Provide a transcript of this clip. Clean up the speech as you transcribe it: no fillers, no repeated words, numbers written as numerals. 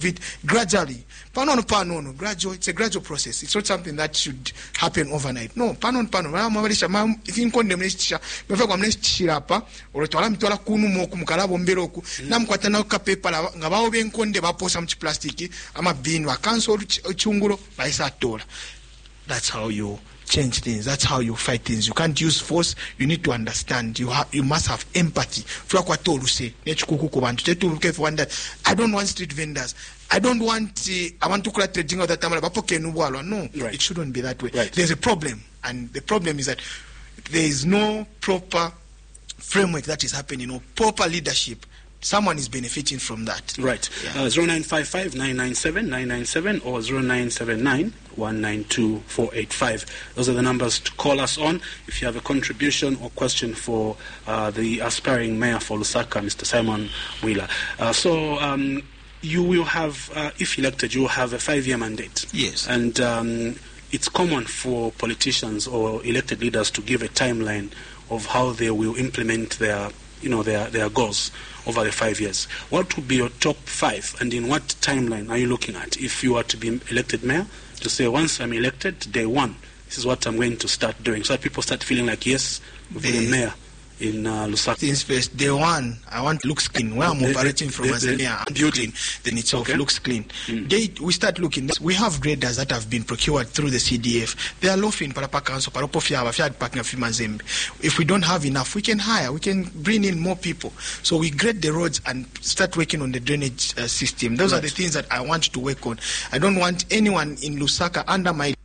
it gradually. Gradual. It's a gradual process. It's not something that should happen overnight. No, if you condemnation, or to kunu moku mukalabo mberoku na mkwata na kapepa ngabao benkonde baposa mchi plastiki ama bin wa cancel chunguro baisa tola. That's how you change things. That's how you fight things. You can't use force. You need to understand. You must have empathy. I don't want street vendors. I want to create trading of that time. No, right. It shouldn't be that way. Right. There's a problem, and the problem is that there is no proper framework that is happening, or proper leadership. Someone is benefiting from that. Right. 0955 997 997 or 0979 192 485. Those are the numbers to call us on if you have a contribution or question for the aspiring mayor for Lusaka, Mr. Simon Wheeler. You will have, if elected, you will have a 5-year mandate. Yes. And it's common for politicians or elected leaders to give a timeline of how they will implement their goals over the 5 years. What would be your top 5, and in what timeline are you looking at if you are to be elected mayor? To say, once I'm elected, day 1, this is what I'm going to start doing, so that people start feeling like, yes, we've been a mayor in Lusaka. Since first day 1, I want to look clean. Where I'm operating from as a mayor, I'm building, then itself looks clean. We start looking. We have graders that have been procured through the CDF. They are low in Parapa Council, If we don't have enough, we can hire. We can bring in more people. So we grade the roads and start working on the drainage system. Those are the things that I want to work on. I don't want anyone in Lusaka under my